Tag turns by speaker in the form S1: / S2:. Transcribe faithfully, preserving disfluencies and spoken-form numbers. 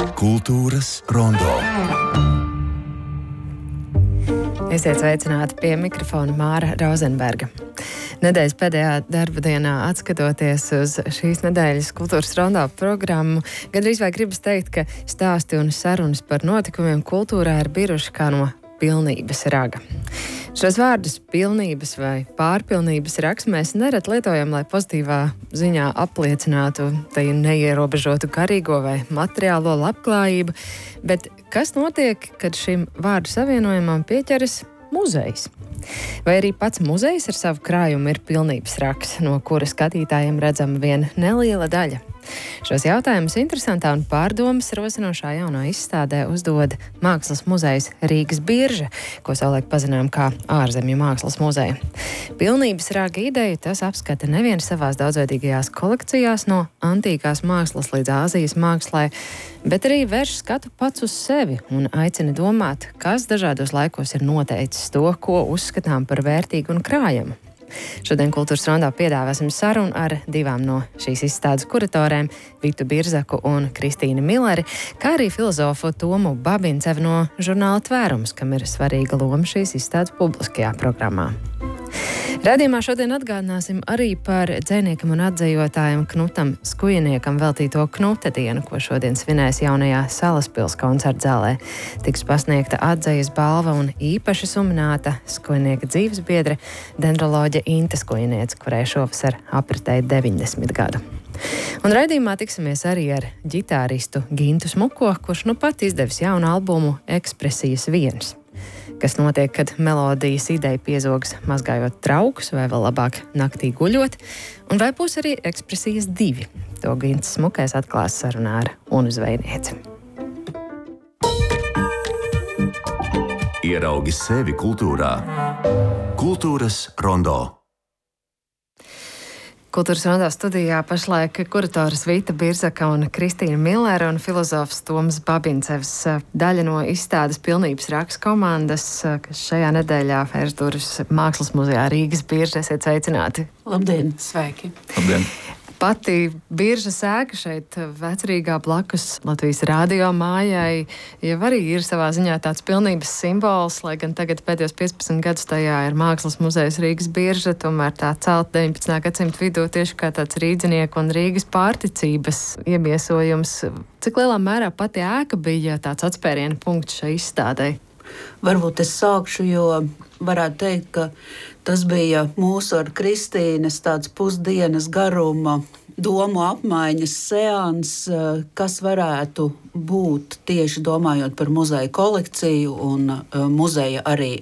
S1: Kultūras rondo.
S2: Esiet sveicināti, pie mikrofona Māra Rozenberga. Nedēļas pēdējā darba dienā atskatoties uz šīs nedēļas Kultūras rondo programmu, gandrīz vai gribas teikt, ka stāsti un sarunas par notikumiem kultūrā ir biruši kā no pilnības raga. Šos vārdus pilnības vai pārpilnības rags mēs nereti lietojam, lai pozitīvā ziņā apliecinātu tai neierobežotu garīgo vai materiālo labklājību, bet kas notiek, kad šim vārdu savienojumam pieķeras muzejs? Vai arī pats muzejs ar savu krājumu ir pilnības rags, no kura skatītājiem redzama viena neliela daļa? Šos jautājumus interesantā un pārdomas rosinošā jaunā izstādē uzdod Mākslas muzejs Rīgas Birža, ko savulaik pazinām kā ārzemju mākslas muzeju. Pilnības raga ideju tas apskata nevien savās daudzveidīgajās kolekcijās no antīkās mākslas līdz Āzijas mākslai, bet arī vērš skatu pats uz sevi un aicina domāt, kas dažādos laikos ir noteicis to, ko uzskatām par vērtīgu un krājumu. Šodien Kultūras rondā piedāvāsim sarunu ar divām no šīs izstādes kuratorēm, Vitu Birzaku un Kristīnu Milleri, kā arī filozofu Tomu Babincevu no žurnāla Tvērums, kam ir svarīga loma šīs izstādes publiskajā programmā. Radījumā šodien atgādināsim arī par dzejniekam un atzejotājam Knutam Skujiniekam veltīto Knuta dienu, ko šodien svinēs jaunajā Salaspils koncerta zālē. Tiks pasniegta atzejas balva un īpaši sumināta Skujinieka dzīvesbiedre, dendroloģe Inte Skujiniece, kurai šovasar apritēja deviņdesmit gadu. Un raidījumā tiksimies arī ar ģitāristu Gintu Smuko, kurš nu pat izdevis jaunu albumu Ekspresijas viens. Kas notiek, kad melodijas ideja piezogas mazgājot traukus vai vēl labāk naktī guļot, un vai būs arī ekspresijas divi. To Gints Smukais atklās sarunā ar Unu Zvejnieci.
S1: Ieraugi sevi kultūrā. Kultūras rondo.
S2: Kultūras rondā studijā pašlaik kuratoras Vita Birzaka un Kristīna Millere un filozofs Toms Babincevs, daļa no izstādes Pilnības rags komandas, kas šajā nedēļā vērs durvis Mākslas muzejā Rīgas Birža. Esiet sveicināti!
S3: Labdien! Sveiki!
S1: Labdien!
S2: Pati Biržas ēka šeit Vecrīgā blakus Latvijas radio mājai jau arī ir savā ziņā tāds pilnības simbols, lai gan tagad pēdējos piecpadsmit gadus tajā ir Mākslas muzejs Rīgas Birža, tomēr tā celta deviņpadsmitā gadsimta vidū tieši kā tāds rīdzinieku un Rīgas pārticības iemiesojums. Cik lielā mērā pati ēka bija tāds atspēriena punkts šai izstādei?
S3: Varbūt es sākšu, jo varētu teikt, ka tas bija mūsu ar Kristīnes tāds pusdienas garuma domu apmaiņas seans, kas varētu būt tieši domājot par muzeja kolekciju un muzeja arī